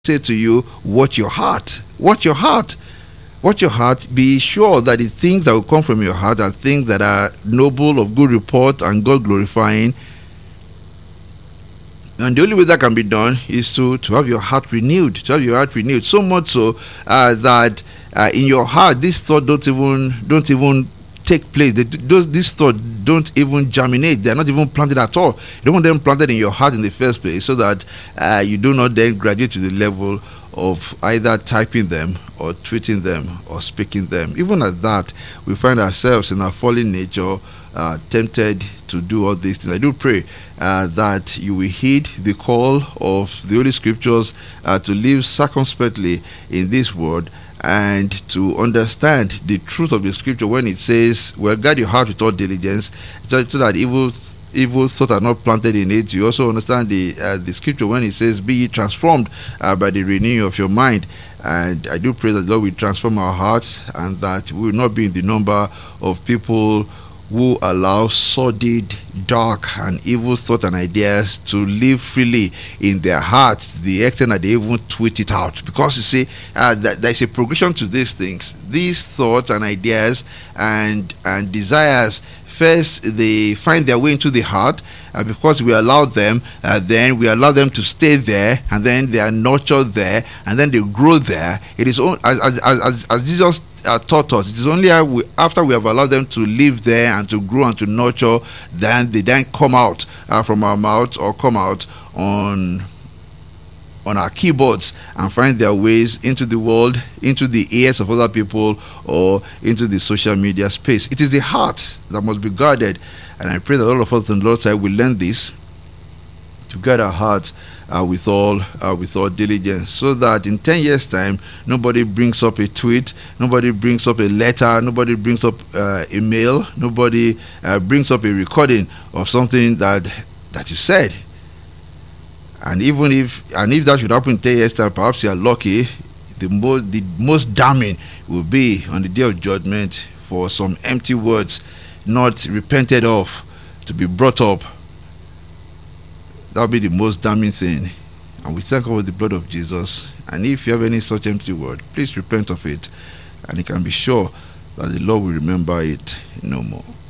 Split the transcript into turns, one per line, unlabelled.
say to you, watch your heart. Watch your heart. Watch your heart. Be sure that the things that will come from your heart are things that are noble, of good report, and God glorifying. And the only way that can be done is to have your heart renewed. To have your heart renewed. So much so that in your heart, this thought don't even take place. These thoughts don't even germinate. They're not even planted at all. You don't want them planted in your heart in the first place, so that you do not then graduate to the level of either typing them or tweeting them or speaking them. Even at that, we find ourselves in our fallen nature tempted to do all these things. I do pray that you will heed the call of the Holy Scriptures to live circumspectly in this world, and to understand the truth of the Scripture when it says, well, guard your heart with all diligence, so that evil thoughts are not planted in it. You also understand the Scripture when it says, be ye transformed by the renewing of your mind. And I do pray that the Lord will transform our hearts, and that we will not be in the number of people who allow sordid, dark, and evil thoughts and ideas to live freely in their hearts, the extent that they even tweet it out. Because you see, there's a progression to these things. These thoughts and ideas and desires, first they find their way into the heart, because we allow them, then we allow them to stay there, and then they are nurtured there, and then they grow there. It is as Jesus taught us, it is only after we have allowed them to live there and to grow and to nurture, then they then come out from our mouth, or come out on our keyboards and find their ways into the world, into the ears of other people, or into the social media space. It is the heart that must be guarded, and I pray that all of us on the Lord's side will learn this, to guard our hearts with all diligence, so that in 10 years' time, nobody brings up a tweet, nobody brings up a letter, nobody brings up a mail, nobody brings up a recording of something that you said. And if that should happen in 10 years' time, perhaps you are lucky. The most damning will be on the day of judgment for some empty words not repented of to be brought up. That will be the most damning thing. And we thank God for the blood of Jesus. And if you have any such empty word, please repent of it, and you can be sure that the Lord will remember it no more.